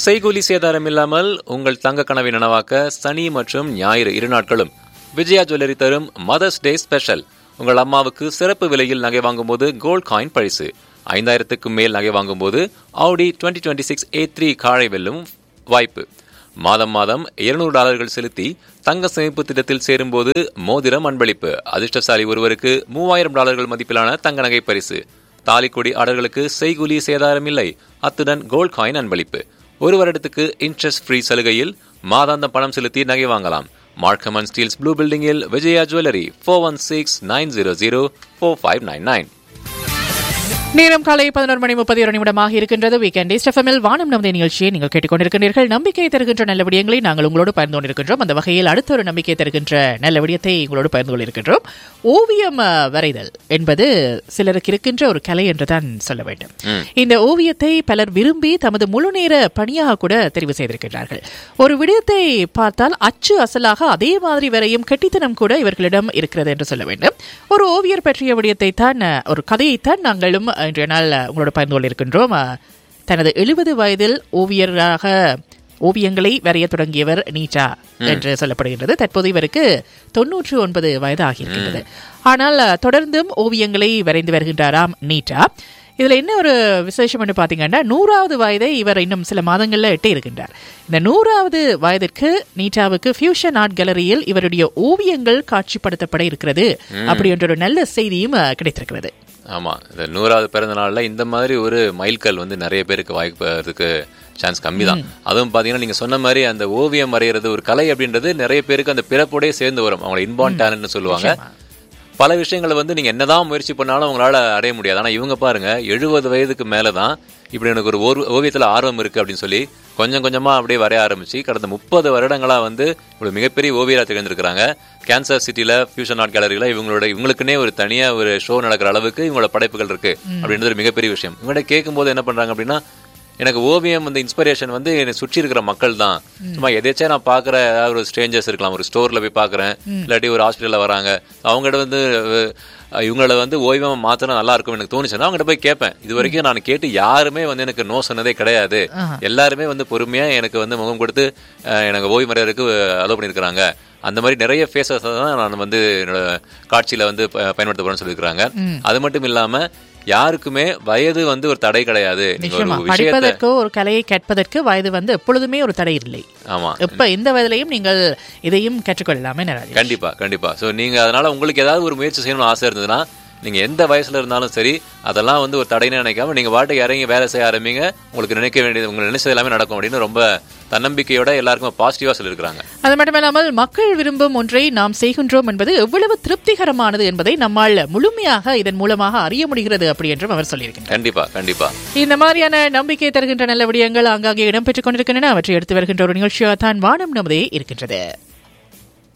செய்கூலி சேதாரம் இல்லாமல் உங்கள் தங்க கனவை நனவாக்க சனி மற்றும் ஞாயிறு 2 நாட்களும் விஜயா ஜுவல்லரி தரும் மதர்ஸ் டே ஸ்பெஷல். உங்கள் அம்மாவுக்கு சிறப்பு விலையில் நகை வாங்கும்போது கோல்ட் காயின் பரிசு. 5000க்கும் மேல் நகை வாங்கும்போது ஆடி 2026 A3 காரை வெல்லும் வாய்ப்பு. மாதம் $200 செலுத்தி தங்க சேமிப்பு திட்டத்தில் சேரும்போது மோதிரம் அன்பளிப்பு. அதிர்ஷ்டசாலி ஒருவருக்கு $3000 மதிப்பிலான தங்க நகை பரிசு. தாலிக்கொடி ஆர்டர்களுக்கு செய்கூலி சேதாரம் இல்லை. அத்துடன் கோல்ட் காயின் அன்பளிப்பு. 1 வருடத்துக்கு இன்ட்ரெஸ்ட் ஃப்ரீ சலுகையில் மாதாந்தம் பணம் செலுத்தி நகை வாங்கலாம். மார்க்கம் அண்ட் ஸ்டீல்ஸ் ப்ளூ பில்டிங்கில் விஜயா ஜுவல்லரி 4169004599. நேரம் காலை 11:31 இருக்கின்றது. வீக்கெண்ட் எஃப்எம்மில் வானம் நமது நிகழ்ச்சியை நீங்கள் கேட்டுக்கொண்டிருக்கிறீர்கள். நம்பிக்கை தருகின்ற நல்ல விடயங்களை நாங்கள் உங்களோடு பகிர்ந்து கொண்டிருக்கின்றோம். அந்த வகையில் அடுத்த ஒரு நம்பிக்கை தருகின்ற நல்ல விடயத்தை உங்களோடு பகிர்ந்து கொண்டிருக்கின்றோம். ஓவியம் வரைதல் என்பது சிலருக்கு இருக்கின்ற ஒரு கலை என்றுதான் சொல்ல வேண்டும். இந்த ஓவியத்தை பலர் விரும்பி தமது முழு நேர பணியாக கூட தெரிவு செய்திருக்கிறார்கள். ஒரு விடயத்தை பார்த்தால் அச்சு அசலாக அதே மாதிரி வரையும் கெட்டித்தனம் கூட இவர்களிடம் இருக்கிறது என்று சொல்ல வேண்டும். ஒரு ஓவியர் பற்றிய விடயத்தை தான், ஒரு கதையைத்தான் நாங்களும் இன்றைய நாள் உங்களோட பகிர்ந்து கொண்டிருக்கின்றோம். தனது 70 வயதில் ஓவியங்களை வரைய தொடங்கியவர் நீட்டா என்று சொல்லப்படுகின்றது. தற்போது இவருக்கு 99 வயது ஆகியிருக்கின்றது. ஆனால் தொடர்ந்தும் ஓவியங்களை வரைந்து வருகின்றாராம் நீட்டா. இதுல என்ன ஒரு விசேஷம் என்று பாத்தீங்கன்னா, 100வது வயதை இவர் இன்னும் சில மாதங்கள்ல எட்டி இருக்கின்றார். இந்த 100வது வயதிற்கு நீட்டாவுக்கு ஃபியூஷன் ஆர்ட் கேலரியில் இவருடைய ஓவியங்கள் காட்சிப்படுத்தப்பட இருக்கிறது. அப்படி என்ற ஒரு நல்ல செய்தியும் கிடைத்திருக்கிறது. ஆமா, இந்த 100வது பிறந்த நாள்ல இந்த மாதிரி ஒரு மைல்கல் நிறைய பேருக்கு வாய்ப்புறதுக்கு சான்ஸ் கம்மி தான். அதுவும் பாத்தீங்கன்னா நீங்க சொன்ன மாதிரி அந்த ஓவியம் வரைகிறது ஒரு கலை அப்படின்றது நிறைய பேருக்கு அந்த பிறப்போடய சேர்ந்து வரும். அவங்களை இன்பார்ன் டேலண்ட்னு சொல்லுவாங்க. பல விஷயங்களை நீங்க என்னதான் முயற்சி பண்ணாலும் உங்களால அடைய முடியாது. ஆனா இவங்க பாருங்க, 70 வயதுக்கு மேலதான் இப்படி எனக்கு ஒரு ஓவியத்துல ஆர்வம் இருக்கு அப்படின்னு சொல்லி கொஞ்சம் கொஞ்சமா அப்படியே வரைய ஆரம்பிச்சு கடந்த 30 வருடங்களா இவ்வளவு மிகப்பெரிய ஓவியரா திகழ்ந்திருக்கிறாங்க. கேன்சர் சிட்டில ஃபியூஷன் ஆர்ட் கேலரியில இவங்களுக்குன்னே ஒரு தனியா ஒரு ஷோ நடக்கிற அளவுக்கு இவங்களோட படைப்புகள் இருக்கு அப்படின்றது ஒரு மிகப்பெரிய விஷயம். இவங்கள்ட்ட கேட்கும் போது என்ன பண்றாங்க அப்படின்னா, எனக்கு ஓவியம் இன்ஸ்பிரேஷன் என்னை சுற்றி இருக்கிற மக்கள் தான். சும்மா எதாச்சும் நான் பாக்குற ஏதாவது ஒரு ஸ்ட்ரேஞ்சர்ஸ் இருக்கலாம், ஒரு ஸ்டோர்ல போய் பாக்குறேன், இல்லாட்டி ஒரு ஹாஸ்பிட்டல்ல வராங்க, அவங்கள்ட்ட இவங்கள ஓய்வம் மாத்திரம் நல்லா இருக்கும் எனக்கு தோணுச்சுன்னா அவங்ககிட்ட போய் கேட்பேன். இது வரைக்கும் நான் கேட்டு யாருமே எனக்கு நோ சொன்னதே கிடையாது. எல்லாருமே பொறுமையா எனக்கு முகம் கொடுத்து எனக்கு ஓய்வு முறையருக்கு அலோவ் பண்ணிருக்கிறாங்க. அந்த மாதிரி நிறைய ஃபேஸஸ் தான் நான் என்னோட காட்சியில பயன்படுத்த போறேன்னு சொல்லியிருக்கிறாங்க. அது மட்டும் இல்லாம யாருக்குமே வயது ஒரு தடை கிடையாது. படிப்பதற்கோ ஒரு கலையை கற்பதற்கு வயது எப்பொழுதுமே ஒரு தடை இல்லை. ஆமா, இப்ப இந்த வயதிலையும் நீங்கள் இதையும் கற்றுக்கொள்ளலாமே. கண்டிப்பா கண்டிப்பா. சோ நீங்க அதனால உங்களுக்கு ஏதாவது ஒரு முயற்சி செய்யணும்னு ஆசை இருந்ததுன்னா நீங்க எந்த வயசுல இருந்தாலும் சரி, அதெல்லாம் ஒரு தடைன்னு நினைக்காம நீங்க பாட்டுக்கு இறங்கி வேலை செய்ய ஆரம்பிங்க. உங்களுக்கு நினைக்க வேண்டியது, உங்களுக்கு நினைச்சது எல்லாமே நடக்கும் அப்படின்னு ரொம்ப தன்னம்பிக்கையோட எல்லாருக்கும் பாசிட்டிவா சொல்லியிருக்காங்க. அது மட்டுமல்லாமல் மக்கள் விரும்பும் ஒன்றை நாம் செய்கின்றோம் என்பது எவ்வளவு திருப்திகரமானது என்பதை நம்மால் முழுமையாக இதன் மூலமாக அறிய முடிகிறது அப்படி என்றும் அவர் சொல்லியிருக்கிறார். கண்டிப்பா கண்டிப்பா. இந்த மாதிரியான நம்பிக்கை தருகின்ற நல்ல விடயங்கள் ஆங்காங்கே இடம்பெற்றுக் கொண்டிருக்கின்றன. அவற்றை எடுத்து வருகின்ற ஒரு நிகழ்ச்சியாக தான் வானம் நமதே இருக்கின்றது.